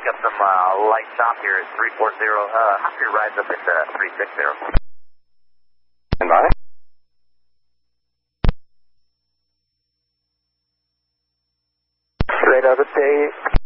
up some light stop here at 340. Hop your rides up into 360. Stand by. Radar, this day